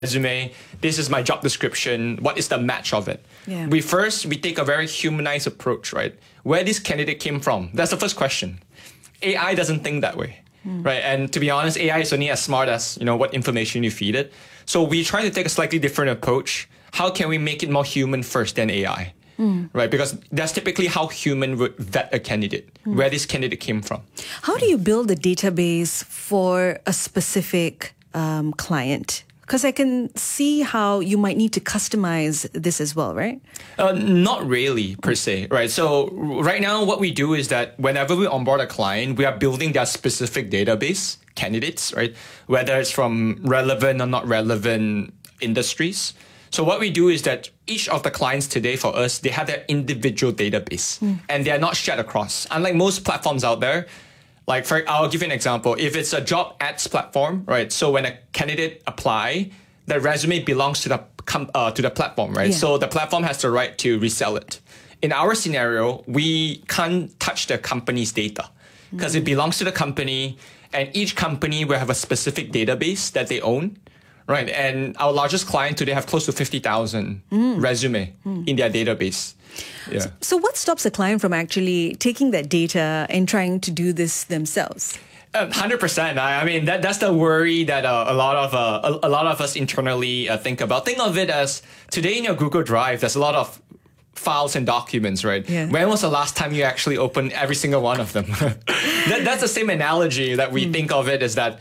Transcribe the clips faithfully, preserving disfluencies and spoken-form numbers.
resume, this is my job description, what is the match of it? Yeah. We first, we take a very humanized approach, right? Where this candidate came from, that's the first question. A I doesn't think that way, mm. right? And to be honest, A I is only as smart as, you know, what information you feed it. So we try to take a slightly different approach. How can we make it more human first than A I? Mm. Right? Because that's typically how human would vet a candidate, mm. where this candidate came from. How do you build a database for a specific um, client? Because I can see how you might need to customize this as well, right? Uh, not really, per se, right? So right now, what we do is that whenever we onboard a client, we are building their specific database, candidates, right? Whether it's from relevant or not relevant industries. So what we do is that each of the clients today for us, they have their individual database mm. and they are not shared across. Unlike most platforms out there, like for, I'll give you an example. If it's a job ads platform, right? So when a candidate apply, the resume belongs to the uh, to the platform, right? Yeah. So the platform has the right to resell it. In our scenario, we can't touch the company's data because mm. it belongs to the company, and each company will have a specific database that they own, right? And our largest client today have close to fifty thousand mm. resume mm. in their database. Yeah. So, so what stops a client from actually taking that data and trying to do this themselves? Um, one hundred percent. I, I mean, that that's the worry that uh, a lot of uh, a, a lot of us internally uh, think about. Think of it as today in your Google Drive, there's a lot of files and documents, right? Yeah. When was the last time you actually opened every single one of them? that, that's the same analogy that we mm. think of it, is that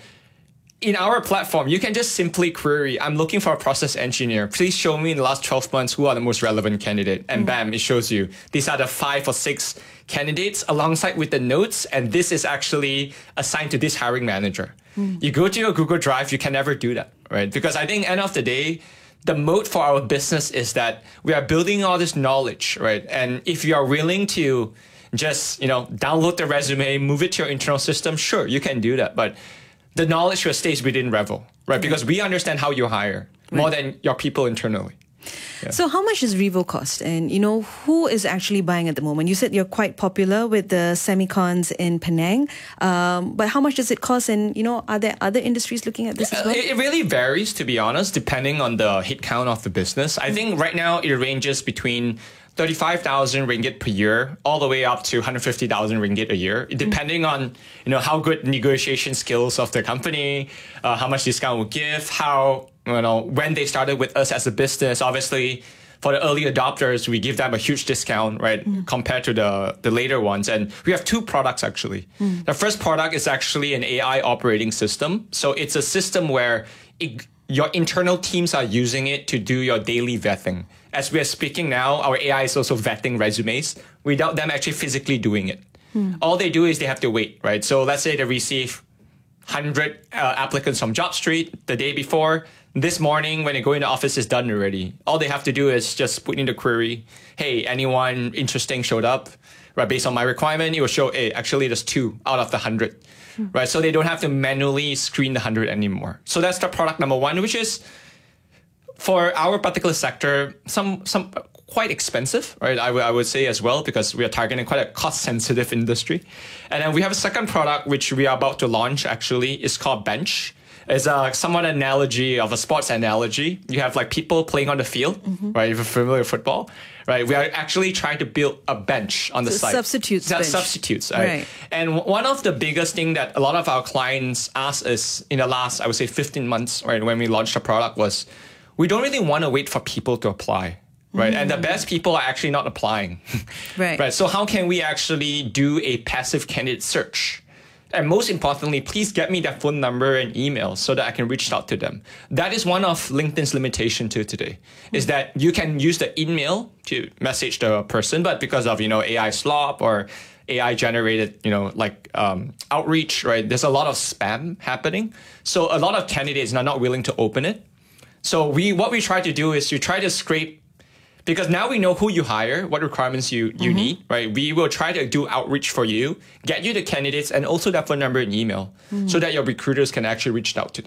in our platform, you can just simply query, I'm looking for a process engineer. Please show me in the last twelve months who are the most relevant candidate. And mm. bam, it shows you. These are the five or six candidates alongside with the notes. And this is actually assigned to this hiring manager. Mm. You go to your Google Drive, you can never do that, right? Because I think end of the day, the moat for our business is that we are building all this knowledge, right? And if you are willing to just, you know, download the resume, move it to your internal system, sure, you can do that. But the knowledge will stay within Revel, right? Because we understand how you hire more right. than your people internally. Yeah. So how much does Revo cost? And, you know, who is actually buying at the moment? You said you're quite popular with the semicons in Penang. Um, but how much does it cost? And, you know, are there other industries looking at this as well? It really varies, to be honest, depending on the headcount of the business. I mm-hmm. think right now it ranges between thirty-five thousand ringgit per year, all the way up to one hundred fifty thousand ringgit a year, depending mm. on, you know, how good negotiation skills of the company, uh, how much discount we'll give, how, you know, when they started with us as a business. Obviously, for the early adopters, we give them a huge discount, right, mm. compared to the, the later ones. And we have two products, actually. Mm. The first product is actually an A I operating system. So it's a system where it, your internal teams are using it to do your daily vetting. As we are speaking now, our A I is also vetting resumes without them actually physically doing it. Hmm. All they do is they have to wait, right? So let's say they receive one hundred uh, applicants from JobStreet the day before. This morning, when they go in the office, it's done already. All they have to do is just put in the query, hey, anyone interesting showed up? Right, based on my requirement, it will show, hey, actually there's two out of the one hundred. Hmm. Right, so they don't have to manually screen the one hundred anymore. So that's the product number one, which is, for our particular sector, some some quite expensive, right? I, I would say as well, because we are targeting quite a cost-sensitive industry. And then we have a second product, which we are about to launch, actually. It's called Bench. It's a somewhat analogy of a sports analogy. You have like people playing on the field, mm-hmm. right? If you're familiar with football, right? We are actually trying to build a bench on the so site. Substitutes That bench. Substitutes, right? right? And one of the biggest thing that a lot of our clients ask us in the last, I would say, fifteen months, right, when we launched the product was, we don't really want to wait for people to apply, right? Mm. And the best people are actually not applying, right? Right. So how can we actually do a passive candidate search? And most importantly, please get me their phone number and email so that I can reach out to them. That is one of LinkedIn's limitation to today, is that you can use the email to message the person, but because of, you know, A I slop or A I generated, you know, like um, outreach, right? There's a lot of spam happening. So a lot of candidates are not willing to open it. So we, what we try to do is you try to scrape, because now we know who you hire, what requirements you, you mm-hmm. need, right? We will try to do outreach for you, get you the candidates and also their phone number and email mm. so that your recruiters can actually reach out to them.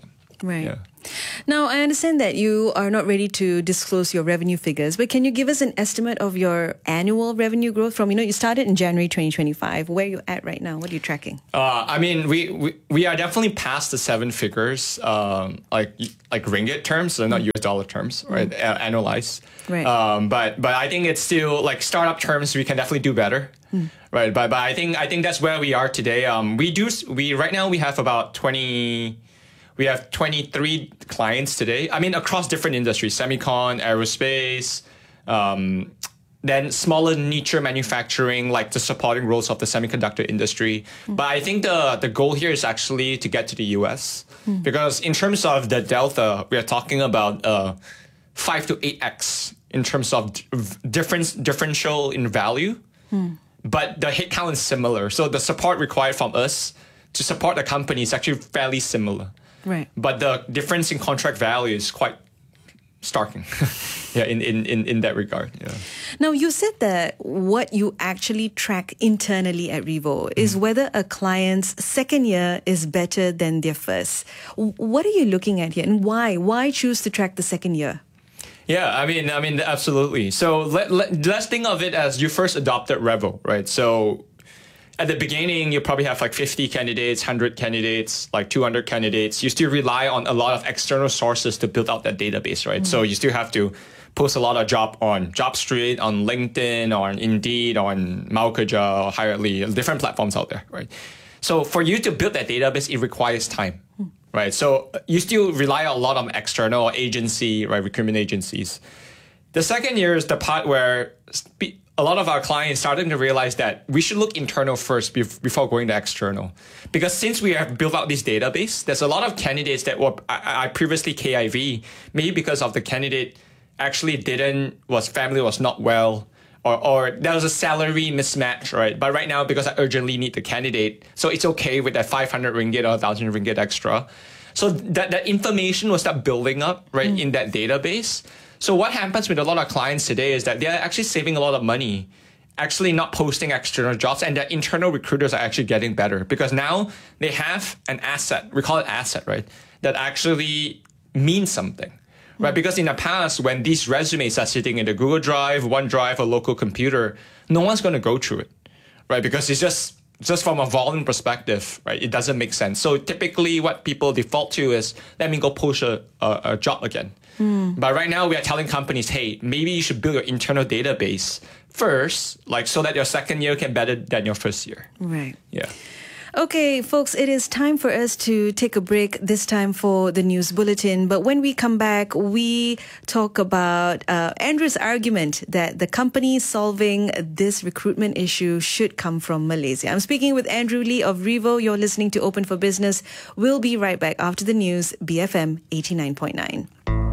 Right. Yeah. Now, I understand that you are not ready to disclose your revenue figures, but can you give us an estimate of your annual revenue growth from, you know, you started in January twenty twenty-five. Where are you at right now? What are you tracking? Uh, I mean, we, we we are definitely past the seven figures, um, like like ringgit terms, so not U S dollar terms, right? Mm. Uh, annualized. Right. Um, but but I think it's still like startup terms. We can definitely do better, mm. right? But but I think I think that's where we are today. Um, we do we right now we have about twenty. We have twenty-three clients today. I mean, across different industries, semicon, aerospace, um, then smaller niche manufacturing, like the supporting roles of the semiconductor industry. Mm. But I think the, the goal here is actually to get to the U S. Mm. Because in terms of the delta, we are talking about uh, five to eight x in terms of difference, differential in value. Mm. But the headcount is similar. So the support required from us to support the company is actually fairly similar. Right. But the difference in contract value is quite starking. yeah, in, in, in, in that regard. Yeah. Now, you said that what you actually track internally at Revo is mm. whether a client's second year is better than their first. What are you looking at here, and why? Why choose to track the second year? Yeah, I mean, I mean, absolutely. So let, let, let's think of it as you first adopted Revo, right? So at the beginning, you probably have like fifty candidates, one hundred candidates, like two hundred candidates. You still rely on a lot of external sources to build out that database, right? Mm. So you still have to post a lot of job on JobStreet, on LinkedIn, on Indeed, on Maukaja, or Hiredly, different platforms out there, right? So for you to build that database, it requires time, mm. right? So you still rely a lot on external agency, right, recruitment agencies. The second year is the part where spe- a lot of our clients started to realize that we should look internal first before going to external. Because since we have built out this database, there's a lot of candidates that were I, I previously K I V, maybe because of the candidate actually didn't, was family was not well, or, or there was a salary mismatch, right? But right now, because I urgently need the candidate, so it's okay with that five hundred ringgit or one thousand ringgit extra. So that, that information will start building up, right, mm. in that database. So what happens with a lot of clients today is that they're actually saving a lot of money, actually not posting external jobs, and their internal recruiters are actually getting better because now they have an asset, we call it asset, right, that actually means something, right? Mm-hmm. Because in the past, when these resumes are sitting in the Google Drive, OneDrive, or local computer, no one's going to go through it, right? Because it's just just from a volume perspective, right, it doesn't make sense. So typically what people default to is, let me go post a, a, a job again. Mm. But right now we are telling companies, hey, maybe you should build your internal database first, like so that your second year can be better than your first year. Right. Yeah. Okay, folks, it is time for us to take a break, this time for the news bulletin. But when we come back, we talk about uh, Andrew's argument that the company solving this recruitment issue should come from Malaysia. I'm speaking with Andrew Lee of Revo. You're listening to Open for Business. We'll be right back after the news, B F M eighty-nine point nine.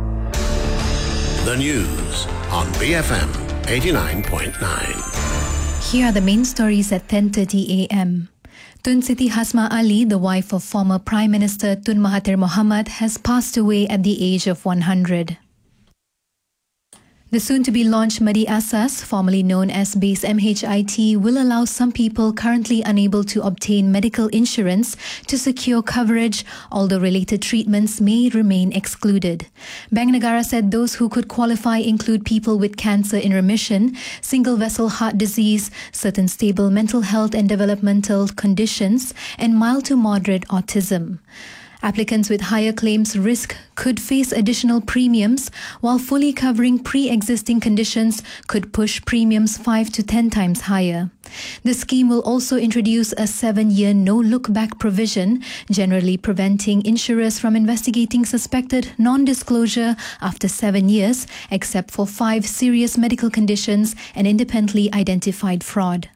The news on B F M eighty-nine point nine. Here are the main stories at ten thirty a.m. Tun Siti Hasma Ali, the wife of former Prime Minister Tun Mahathir Mohamad, has passed away at the age of one hundred. The soon-to-be-launched Madi Asas, formerly known as Base M H I T, will allow some people currently unable to obtain medical insurance to secure coverage, although related treatments may remain excluded. Bank Negara said those who could qualify include people with cancer in remission, single-vessel heart disease, certain stable mental health and developmental conditions, and mild to moderate autism. Applicants with higher claims risk could face additional premiums, while fully covering pre-existing conditions could push premiums five to ten times higher. The scheme will also introduce a seven-year no-look-back provision, generally preventing insurers from investigating suspected non-disclosure after seven years, except for five serious medical conditions and independently identified fraud.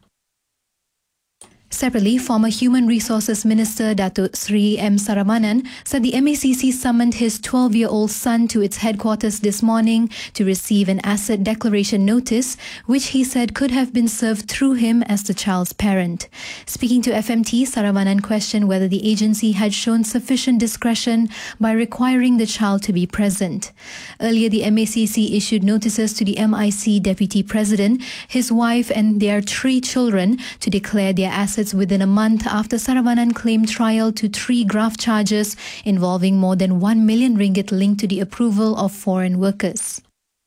Separately, former Human Resources Minister Datuk Sri M. Saravanan said the M A C C summoned his twelve-year-old son to its headquarters this morning to receive an asset declaration notice, which he said could have been served through him as the child's parent. Speaking to F M T, Saravanan questioned whether the agency had shown sufficient discretion by requiring the child to be present. Earlier, the M A C C issued notices to the M I C Deputy President, his wife and their three children to declare their assets profits within a month after Saravanan claimed trial to three graft charges involving more than one million ringgit linked to the approval of foreign workers.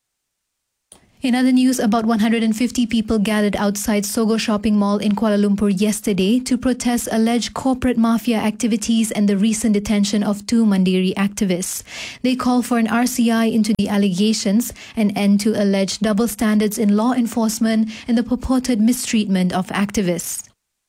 In other news, about one hundred fifty people gathered outside Sogo Shopping Mall in Kuala Lumpur yesterday to protest alleged corporate mafia activities and the recent detention of two Mandiri activists. They call for an R C I into the allegations, an end to alleged double standards in law enforcement and the purported mistreatment of activists.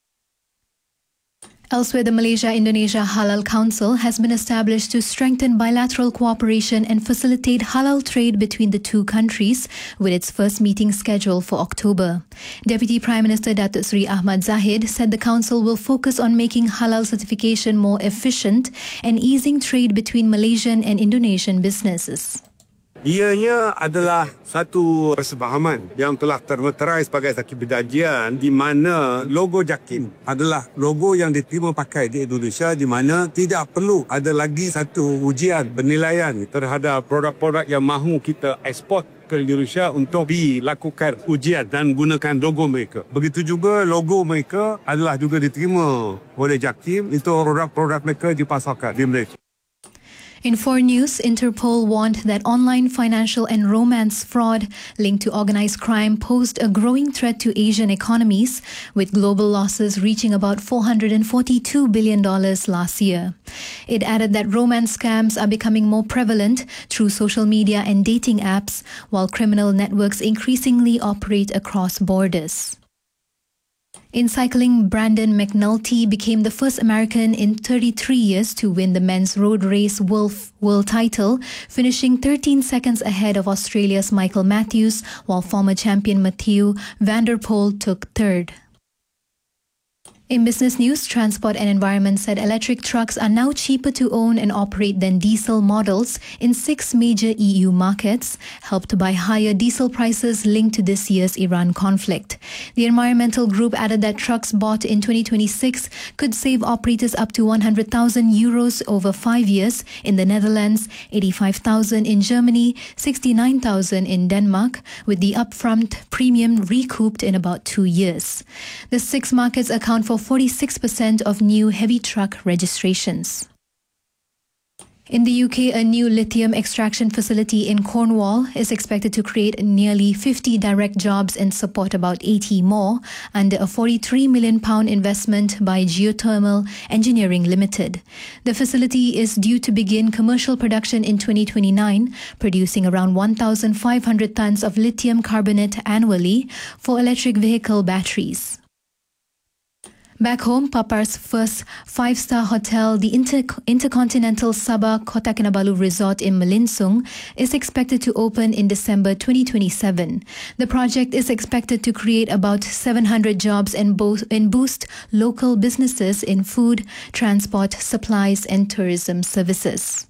Elsewhere, the Malaysia-Indonesia Halal Council has been established to strengthen bilateral cooperation and facilitate halal trade between the two countries, with its first meeting scheduled for October. Deputy Prime Minister Datuk Seri Ahmad Zahid said the council will focus on making halal certification more efficient and easing trade between Malaysian and Indonesian businesses. Ianya adalah satu persefahaman yang telah termeterai sebagai satu perjanjian di mana logo JAKIM adalah logo yang diterima pakai di Indonesia, di mana tidak perlu ada lagi satu ujian penilaian terhadap produk-produk yang mahu kita ekspor ke Indonesia untuk dilakukan ujian dan gunakan logo mereka. Begitu juga logo mereka adalah juga diterima oleh JAKIM untuk produk-produk mereka dipasarkan di Malaysia. In foreign news, Interpol warned that online financial and romance fraud linked to organized crime posed a growing threat to Asian economies, with global losses reaching about four hundred forty-two billion dollars last year. It added that romance scams are becoming more prevalent through social media and dating apps, while criminal networks increasingly operate across borders. In cycling, Brandon McNulty became the first American in thirty-three years to win the men's road race world, world title, finishing thirteen seconds ahead of Australia's Michael Matthews, while former champion Mathieu van der Poel took third. In business news, Transport and Environment said electric trucks are now cheaper to own and operate than diesel models in six major E U markets, helped by higher diesel prices linked to this year's Iran conflict. The environmental group added that trucks bought in twenty twenty-six could save operators up to one hundred thousand euros over five years in the Netherlands, eighty-five thousand in Germany, sixty-nine thousand in Denmark, with the upfront premium recouped in about two years. The six markets account for forty-six percent of new heavy truck registrations. In the U K, a new lithium extraction facility in Cornwall is expected to create nearly fifty direct jobs and support about eighty more under a forty-three million pounds investment by Geothermal Engineering Limited. The facility is due to begin commercial production in twenty twenty-nine, producing around one thousand five hundred tons of lithium carbonate annually for electric vehicle batteries. Back home, Papar's first five-star hotel, the Inter- Intercontinental Sabah Kota Kinabalu Resort in Melinsung, is expected to open in December twenty twenty-seven. The project is expected to create about seven hundred jobs and, bo- and boost local businesses in food, transport, supplies and tourism services.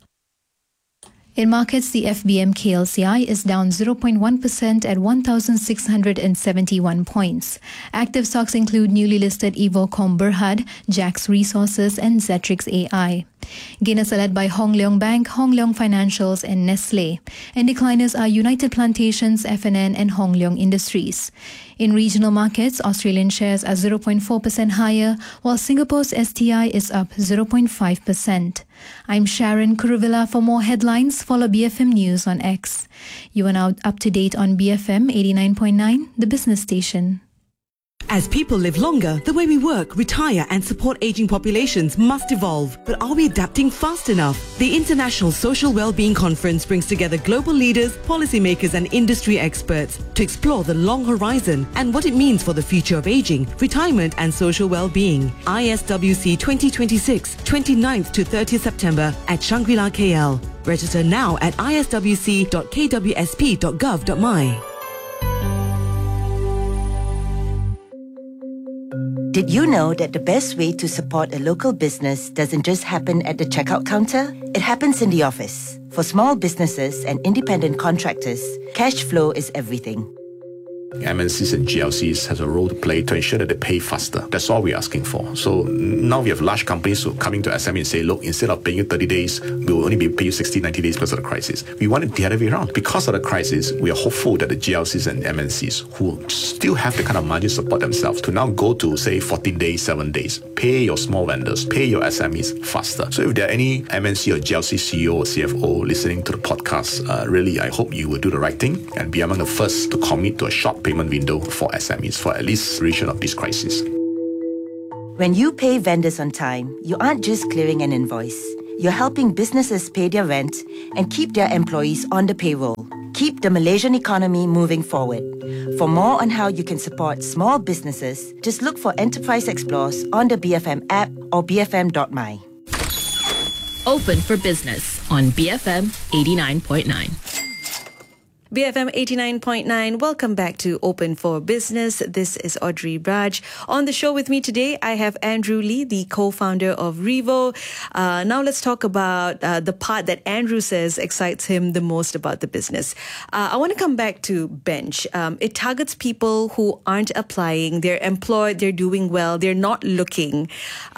In markets, the F B M K L C I is down zero point one percent at one thousand six hundred seventy-one points. Active stocks include newly listed Evocom Berhad, Jax Resources and Zetrix A I. Gainers are led by Hong Leong Bank, Hong Leong Financials and Nestle. And decliners are United Plantations, F N N and Hong Leong Industries. In regional markets, Australian shares are zero point four percent higher, while Singapore's S T I is up zero point five percent. I'm Sharon Kuruvilla. For more headlines, follow B F M News on X. You are now up to date on B F M eighty-nine point nine, the business station. As people live longer, the way we work, retire and support aging populations must evolve. But are we adapting fast enough? The International Social Wellbeing Conference brings together global leaders, policymakers and industry experts to explore the long horizon and what it means for the future of aging, retirement and social well-being. I S W C twenty twenty-six, twenty-ninth to thirtieth September at Shangri-La K L. Register now at i s w c dot k w s p dot gov dot m y. Did you know that the best way to support a local business doesn't just happen at the checkout counter? It happens in the office. For small businesses and independent contractors, cash flow is everything. M N Cs and G L Cs has a role to play to ensure that they pay faster. That's all we're asking for. So now we have large companies who are coming to S M E and say, look, instead of paying you thirty days, we will only be paying you sixty, ninety days because of the crisis. We want it the other way around. Because of the crisis, we are hopeful that the G L Cs and M N Cs who still have the kind of margin support themselves to now go to, say, fourteen days, seven days. Pay your small vendors, pay your S M Es faster. So if there are any M N C or G L C C E O or C F O listening to the podcast, uh, really, I hope you will do the right thing and be among the first to commit to a short payment window for S M Es for at least the duration of this crisis. When you pay vendors on time, you aren't just clearing an invoice. You're helping businesses pay their rent and keep their employees on the payroll. Keep the Malaysian economy moving forward. For more on how you can support small businesses, just look for Enterprise Explores on the B F M app or b f m dot m y. Open for Business on B F M eighty-nine point nine. B F M eighty-nine point nine. Welcome back to Open for Business. This is Audrey Braj. On the show with me today, I have Andrew Lee, the co-founder of Revo. Uh, now let's talk about uh, the part that Andrew says excites him the most about the business. Uh, I want to come back to Bench. Um, it targets people who aren't applying. They're employed. They're doing well. They're not looking.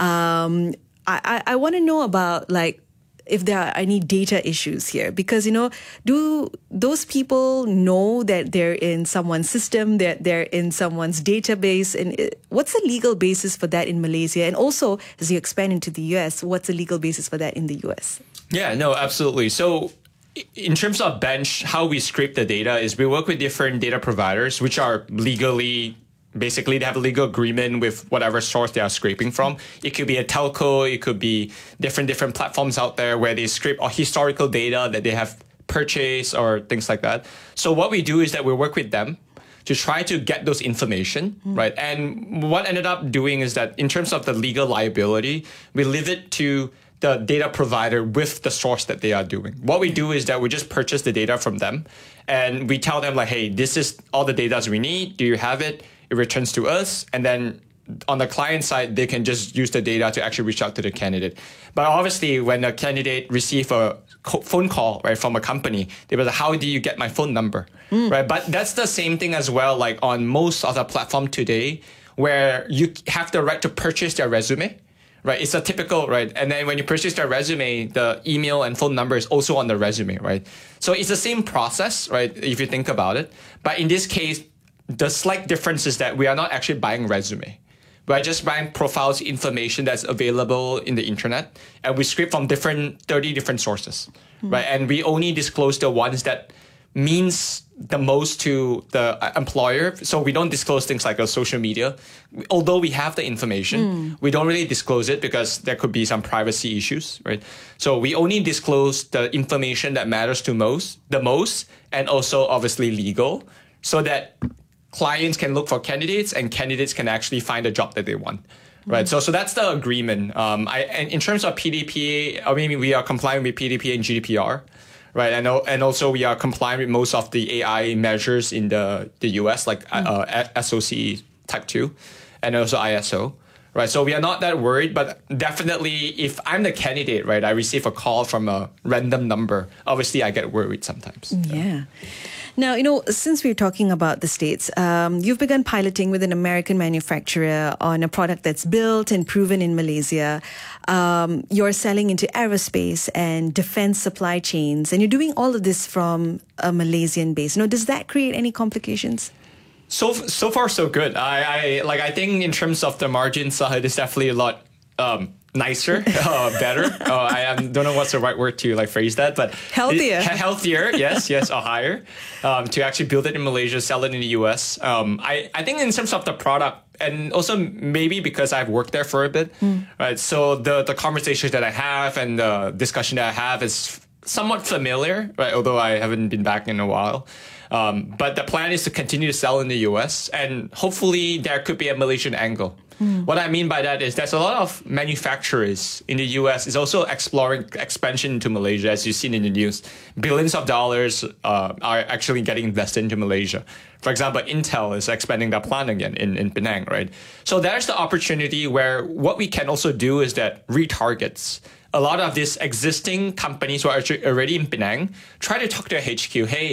Um, I, I, I want to know about, like, if there are any data issues here, because, you know, do those people know that they're in someone's system, that they're in someone's database, and what's the legal basis for that in Malaysia? And also, as you expand into the U S, what's the legal basis for that in the U S? Yeah, no, absolutely. So in terms of Bench, how we scrape the data is we work with different data providers, which are legally basically, they have a legal agreement with whatever source they are scraping from. It could be a telco, it could be different different platforms out there where they scrape historical data that they have purchased or things like that. So what we do is that we work with them to try to get those information, mm. right? And what ended up doing is that in terms of the legal liability, we leave it to the data provider with the source that they are doing. What we do is that we just purchase the data from them and we tell them like, hey, this is all the data we need. Do you have it? It returns to us, and then on the client side, they can just use the data to actually reach out to the candidate. But obviously, when a candidate receives a phone call, right, from a company, they will say, how do you get my phone number, mm. right? But that's the same thing as well, like on most of the platform today, where you have the right to purchase their resume, right? It's a typical, right? And then when you purchase their resume, the email and phone number is also on the resume, right? So it's the same process, right, if you think about it. But in this case, the slight difference is that we are not actually buying resume. We are just buying profiles information that's available in the internet, and we scrape from different thirty different sources, mm. right? And we only disclose the ones that means the most to the employer. So we don't disclose things like a social media. Although we have the information, mm. we don't really disclose it because there could be some privacy issues, right? So we only disclose the information that matters to most, the most, and also obviously legal, so that clients can look for candidates and candidates can actually find a job that they want, right? Mm. So so that's the agreement. Um, I, and in terms of P D P A, I mean, we are complying with P D P A and G D P R, right? And, and also we are complying with most of the A I measures in the, the U S, like mm. uh, S O C Type two and also I S O. Right, so we are not that worried, but definitely if I'm the candidate, right, I receive a call from a random number, obviously I get worried sometimes. Yeah. Now, you know, since we're talking about the States, um, you've begun piloting with an American manufacturer on a product that's built and proven in Malaysia. Um, you're selling into aerospace and defense supply chains, and you're doing all of this from a Malaysian base. You know, does that create any complications? So so far so good. I, I like I think in terms of the margin side, it's definitely a lot um, nicer, uh, better. Uh, I um, don't know what's the right word to like phrase that, but healthier, it, healthier, yes, yes, or higher. Um, to actually build it in Malaysia, sell it in the U S. Um, I I think in terms of the product, and also maybe because I've worked there for a bit, mm. right? So the the conversations that I have and the discussion that I have is somewhat familiar, right? Although I haven't been back in a while. Um, but the plan is to continue to sell in the U S, and hopefully there could be a Malaysian angle. Mm. What I mean by that is there's a lot of manufacturers in the U S is also exploring expansion into Malaysia, as you've seen in the news. Billions of dollars uh, are actually getting invested into Malaysia. For example, Intel is expanding their plant again in, in Penang, right? So there's the opportunity where what we can also do is that retargets a lot of these existing companies who are already in Penang, try to talk to their H Q, hey,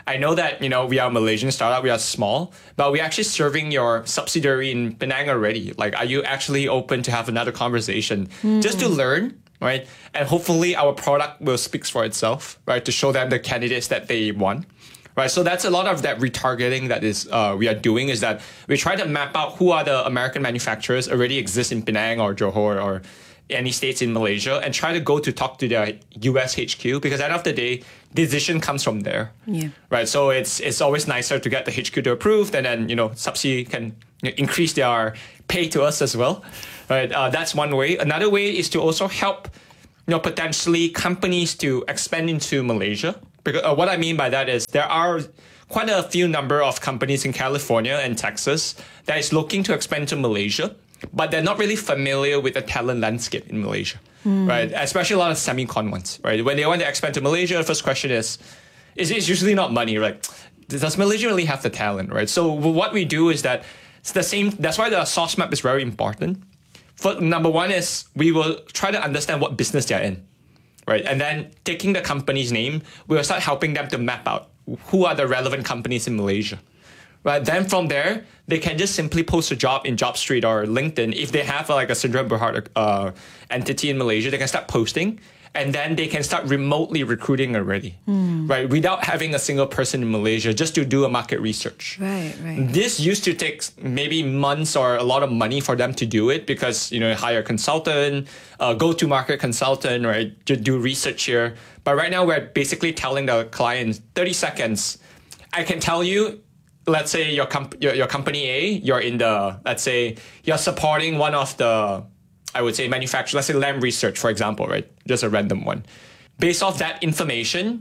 I know that, you know, we are a Malaysian startup, we are small, but we're actually serving your subsidiary in Penang already. Like, are you actually open to have another conversation mm. just to learn, right? And hopefully our product will speak for itself, right? To show them the candidates that they want. Right, so that's a lot of that retargeting that is uh, we are doing is that we try to map out who are the American manufacturers already exist in Penang or Johor or any states in Malaysia and try to go to talk to their U S H Q because at the end of the day, decision comes from there. Yeah. Right, so it's it's always nicer to get the H Q to approve and then, you know, Subsea can you know, increase their pay to us as well. Right, uh, that's one way. Another way is to also help, you know, potentially companies to expand into Malaysia. Because, uh, what I mean by that is there are quite a few number of companies in California and Texas that is looking to expand to Malaysia, but they're not really familiar with the talent landscape in Malaysia, mm. right? Especially a lot of semicon ones, right? When they want to expand to Malaysia, the first question is, is it's usually not money, right? Does Malaysia really have the talent, right? So what we do is that it's the same. That's why the source map is very important. For, number one is we will try to understand what business they're in. Right, and then taking the company's name, we'll start helping them to map out who are the relevant companies in Malaysia. Right, then from there, they can just simply post a job in JobStreet or LinkedIn. If they have like a Sdn Bhd uh, entity in Malaysia, they can start posting, and then they can start remotely recruiting already. Mm. Right, without having a single person in Malaysia, just to do a market research. Right, right. This used to take maybe months or a lot of money for them to do it because, you know, hire a consultant, uh, go to market consultant, right, to do research here. But right now, we're basically telling the clients thirty seconds. I can tell you, let's say your, comp- your, your company A, you're in the, let's say you're supporting one of the, I would say manufacturer, let's say Lam Research, for example, right? Just a random one. Based off that information,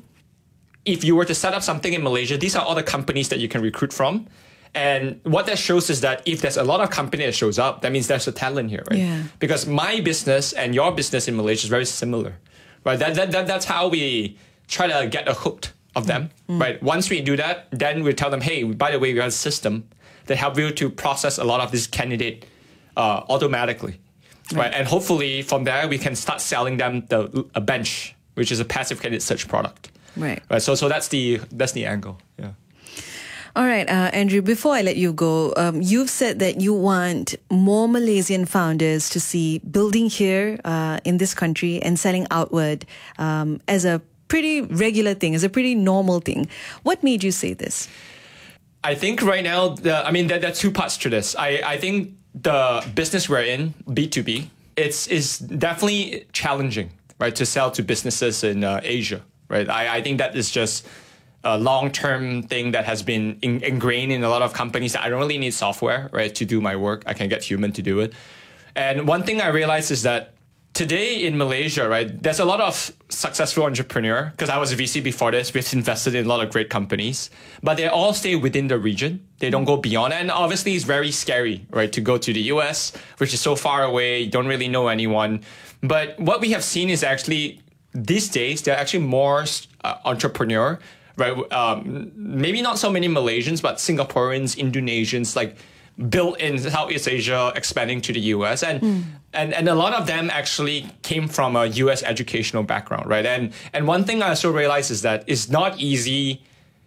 if you were to set up something in Malaysia, these are all the companies that you can recruit from. And what that shows is that if there's a lot of company that shows up, that means there's a talent here, right? Yeah. Because my business and your business in Malaysia is very similar, right? That, that, that, that's how we try to get a hook of them, mm. right? Once we do that, then we tell them, hey, by the way, we have a system that help you to process a lot of this candidate uh, automatically. Right. right, and hopefully from there we can start selling them the a bench, which is a passive candidate search product. Right. Right. So so that's the that's the angle. Yeah. All right, uh, Andrew. Before I let you go, um, you've said that you want more Malaysian founders to see building here uh, in this country and selling outward um, as a pretty regular thing, as a pretty normal thing. What made you say this? I think right now, the, I mean, there, there are two parts to this. I I think. The business we're in, B two B, it's is definitely challenging, right, to sell to businesses in uh, Asia, right? I, I think that is just a long-term thing that has been in, ingrained in a lot of companies that I don't really need software, right, to do my work. I can get human to do it. And one thing I realized is that today in Malaysia, right, there's a lot of successful entrepreneur, because I was a V C before this, we've invested in a lot of great companies, but they all stay within the region. They don't go beyond. And obviously it's very scary, right, to go to the U S, which is so far away, you don't really know anyone. But what we have seen is actually these days, there are actually more uh, entrepreneur, right? Um, maybe not so many Malaysians, but Singaporeans, Indonesians, like built in Southeast Asia, expanding to the U S. And, mm. and and a lot of them actually came from a U S educational background, right? And and one thing I also realized is that it's not easy,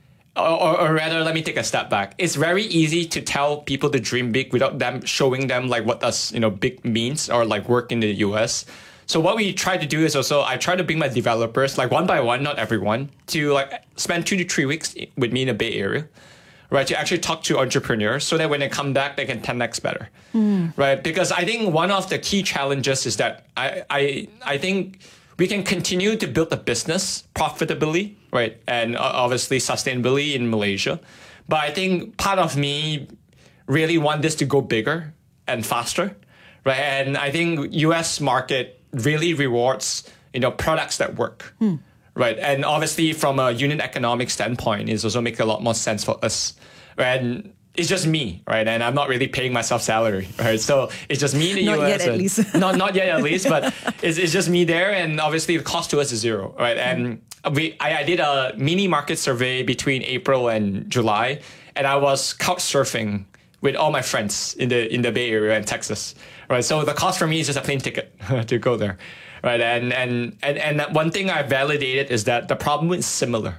or, or rather, let me take a step back. It's very easy to tell people to dream big without them showing them like what does, you know, big means or like work in the U S. So what we try to do is also, I try to bring my developers, like one by one, not everyone, to like spend two to three weeks with me in the Bay Area. Right, to actually talk to entrepreneurs so that when they come back, they can ten x better, mm. right? Because I think one of the key challenges is that I, I, I think we can continue to build a business profitably, right? And obviously sustainably in Malaysia. But I think part of me really want this to go bigger and faster, right? And I think U S market really rewards, you know, products that work. Mm. Right, and obviously from a unit economic standpoint, it's also make a lot more sense for us. Right, and it's just me, right, and I'm not really paying myself salary, right. So it's just me in the not U S. Not yet, at least. not not yet, at least, but it's it's just me there, and obviously the cost to us is zero, right. And we I, I did a mini market survey between April and July, and I was couch surfing with all my friends in the in the Bay Area and Texas, right. So the cost for me is just a plane ticket to go there. Right, and, and and and one thing I validated is that the problem is similar,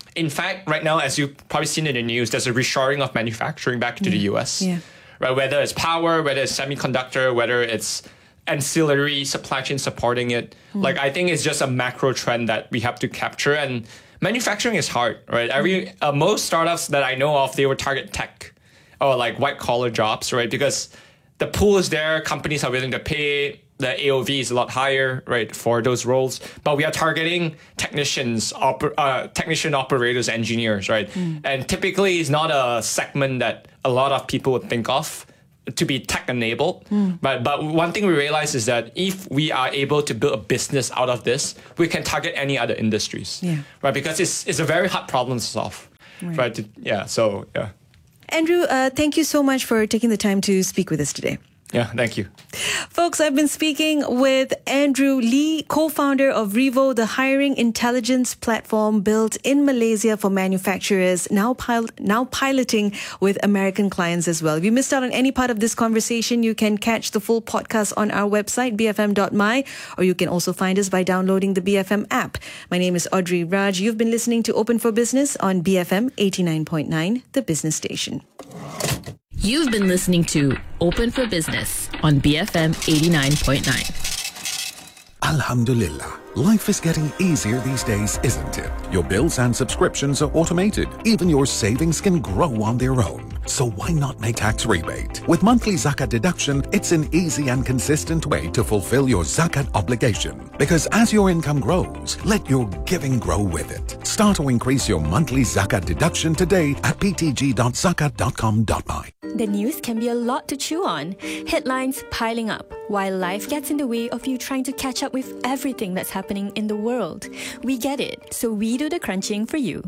In fact, right now, as you've probably seen in the news, there's a reshoring of manufacturing back to yeah. the U S. Yeah. Right, whether it's power, whether it's semiconductor, whether it's ancillary supply chain supporting it. Mm. Like, I think it's just a macro trend that we have to capture. And manufacturing is hard, right? Every uh, most startups that I know of, they would target tech or like white collar jobs, right? Because the pool is there, companies are willing to pay. The A O V is a lot higher, right, for those roles. But we are targeting technicians, oper- uh, technician operators, engineers, right? Mm. And typically, it's not a segment that a lot of people would think of to be tech-enabled. Mm. But, but one thing we realize is that if we are able to build a business out of this, we can target any other industries, yeah. right? Because it's it's a very hard problem to solve, right? right? Yeah, so, yeah. Andrew, uh, thank you so much for taking the time to speak with us today. Yeah, thank you. Folks, I've been speaking with Andrew Lee, co-founder of Revo, the hiring intelligence platform built in Malaysia for manufacturers, now pil- now piloting with American clients as well. If you missed out on any part of this conversation, you can catch the full podcast on our website, b f m dot m y, or you can also find us by downloading the B F M app. My name is Audrey Raj. You've been listening to Open for Business on B F M eighty-nine point nine, the business station. You've been listening to Open for Business on B F M eighty-nine point nine. Alhamdulillah. Life is getting easier these days, isn't it? Your bills and subscriptions are automated. Even your savings can grow on their own. So why not make tax rebate? With monthly zakat deduction, it's an easy and consistent way to fulfill your zakat obligation. Because as your income grows, let your giving grow with it. Start to increase your monthly zakat deduction today at p t g dot zakat dot com dot m y. The news can be a lot to chew on. Headlines piling up, while life gets in the way of you trying to catch up with everything that's happening in the world. We get it, so we do the crunching for you.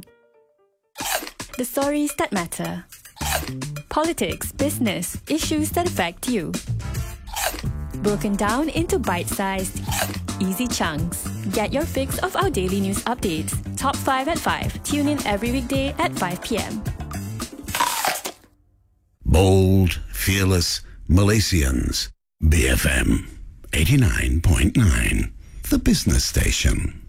The stories that matter. Politics, business, issues that affect you. Broken down into bite-sized, easy chunks. Get your fix of our daily news updates. Top five at five. Tune in every weekday at five p.m. Bold, fearless Malaysians. B F M eighty-nine point nine, the business station.